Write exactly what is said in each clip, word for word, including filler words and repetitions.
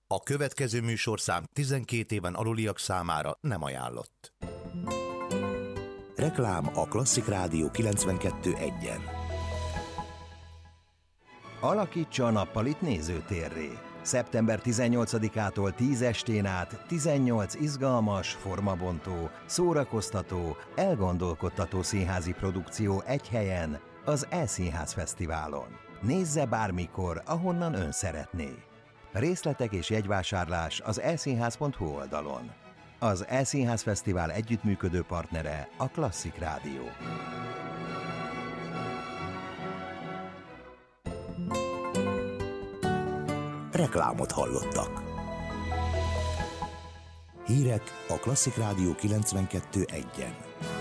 A következő műsorszám tizenkét éven aluliak számára nem ajánlott. Reklám a Klasszik Rádió kilencvenkettő egyen. Alakítsa a nappalit nézőtérré. szeptember tizennyolcadikától tíz estén át tizennyolc izgalmas, formabontó, szórakoztató, elgondolkodtató színházi produkció egy helyen, az E-Színház Fesztiválon. Nézze bármikor, ahonnan ön szeretné. Részletek és jegyvásárlás az e színház pont hu oldalon. Az E-Színház Fesztivál együttműködő partnere a Klasszik Rádió. Reklámot hallottak. Hírek a Klasszik Rádió kilencvenkettő egyen.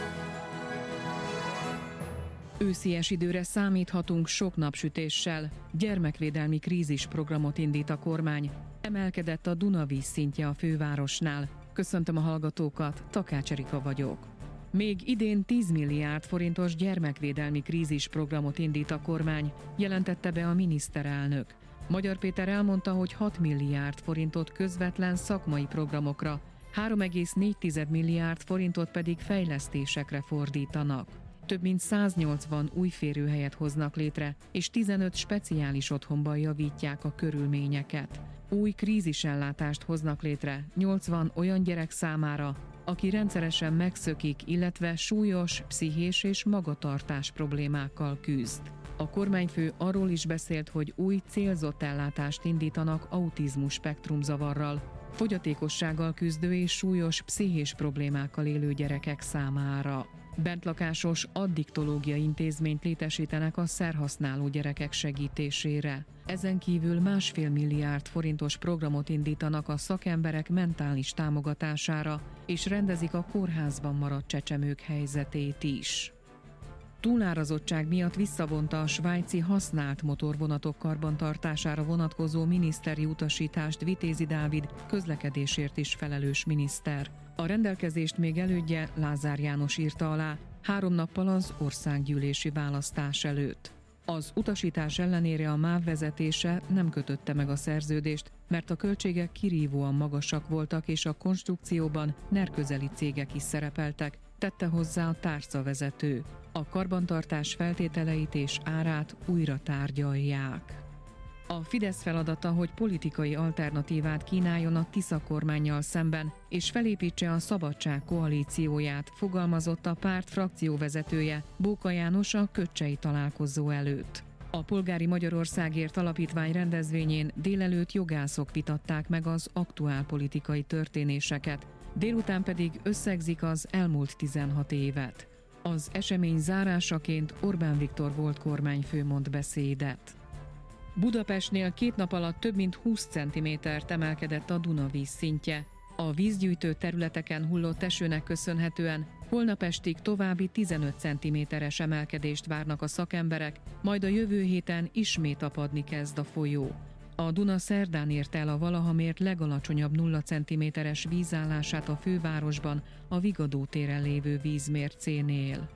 Őszies időre számíthatunk sok napsütéssel. Gyermekvédelmi krízisprogramot indít a kormány. Emelkedett a Dunavíz szintje a fővárosnál. Köszöntöm a hallgatókat, Takács Erika vagyok. Még idén tíz milliárd forintos gyermekvédelmi krízisprogramot indít a kormány, jelentette be a miniszterelnök. Magyar Péter elmondta, hogy hat milliárd forintot közvetlen szakmai programokra, három egész négy milliárd forintot pedig fejlesztésekre fordítanak. Több mint száznyolcvan új férőhelyet hoznak létre, és tizenöt speciális otthonban javítják a körülményeket. Új krízisellátást hoznak létre nyolcvan olyan gyerek számára, aki rendszeresen megszökik, illetve súlyos pszichés és magatartás problémákkal küzd. A kormányfő arról is beszélt, hogy új célzott ellátást indítanak autizmus spektrumzavarral, fogyatékossággal küzdő és súlyos pszichés problémákkal élő gyerekek számára. Bentlakásos addiktológiai intézményt létesítenek a szerhasználó gyerekek segítésére. Ezen kívül másfél milliárd forintos programot indítanak a szakemberek mentális támogatására, és rendezik a kórházban maradt csecsemők helyzetét is. Túlárazottság miatt visszavonta a svájci használt motorvonatok karbantartására vonatkozó miniszteri utasítást Vitézi Dávid, közlekedésért is felelős miniszter. A rendelkezést még elődje, Lázár János írta alá, három nappal az országgyűlési választás előtt. Az utasítás ellenére a MÁV vezetése nem kötötte meg a szerződést, mert a költségek kirívóan magasak voltak, és a konstrukcióban nerközeli cégek is szerepeltek, tette hozzá a tárcavezető. A karbantartás feltételeit és árát újra tárgyalják. A Fidesz feladata, hogy politikai alternatívát kínáljon a Tisza kormánnyal szemben, és felépítse a Szabadság koalícióját, fogalmazott a párt frakcióvezetője, Bóka János a köccsei találkozó előtt. A Polgári Magyarországért Alapítvány rendezvényén délelőtt jogászok vitatták meg az aktuál politikai történéseket, délután pedig összegzik az elmúlt tizenhat évet. Az esemény zárásaként Orbán Viktor volt kormányfő mond beszédet. Budapestnél két nap alatt több mint húsz centimétert emelkedett a Dunavíz szintje. A vízgyűjtő területeken hullott esőnek köszönhetően holnap estig további tizenöt centiméteres emelkedést várnak a szakemberek, majd a jövő héten ismét apadni kezd a folyó. A Duna szerdán érte el a valaha mért legalacsonyabb nulla centiméteres vízállását a fővárosban, a Vigadó téren lévő vízmércénél.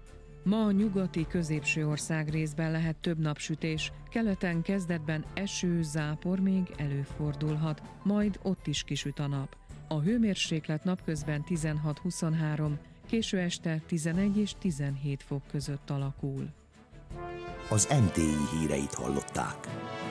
Ma a nyugati középső ország részben lehet több napsütés, keleten kezdetben eső, zápor még előfordulhat, majd ott is kisüt a nap. A hőmérséklet napközben tizenhat-huszonhárom, késő este tizenegy és tizenhét fok között alakul. Az em té i híreit hallották.